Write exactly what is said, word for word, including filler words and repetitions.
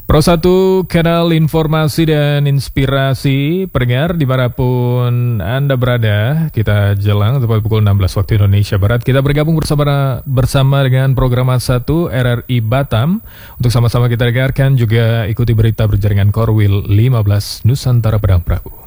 Pro satu kanal informasi dan inspirasi, pendengar dimanapun Anda berada, kita jelang tepat pukul enam belas waktu Indonesia Barat. Kita bergabung bersama bersama dengan program satu R R I Batam untuk sama-sama kita dengarkan juga ikuti berita berjaringan Korwil lima belas Nusantara Padang Prabu.